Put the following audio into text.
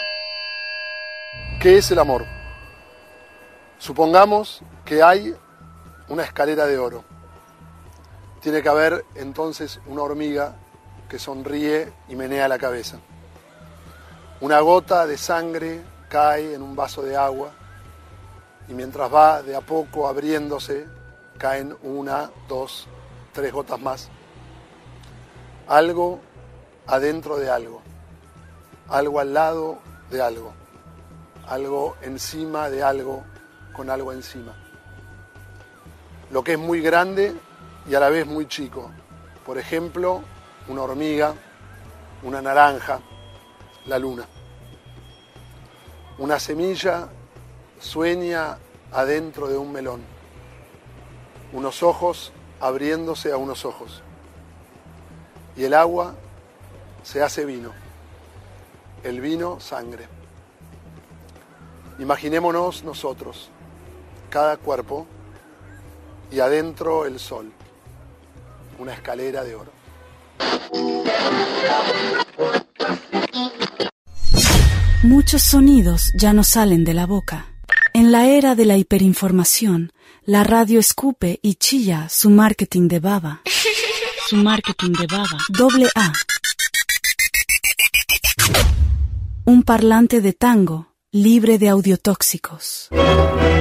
¿Qué es el amor? Supongamos que hay una escalera de oro. Tiene que haber entonces una hormiga que sonríe y menea la cabeza. Una gota de sangre cae en un vaso de agua y mientras va de a poco abriéndose, caen 1, 2, 3 gotas más. Algo adentro de algo, algo al lado de algo, algo encima de algo con algo encima. Lo que es muy grande y a la vez muy chico. Por ejemplo, una hormiga, una naranja, la luna. Una semilla sueña adentro de un melón. Unos ojos abriéndose a unos ojos. Y el agua se hace vino. El vino, sangre. Imaginémonos nosotros, cada cuerpo, y adentro el sol. Una escalera de oro. Muchos sonidos ya no salen de la boca. En la era de la hiperinformación, la radio escupe y chilla su marketing de baba. Su marketing de baba. AA. Un parlante de tango libre de audiotóxicos.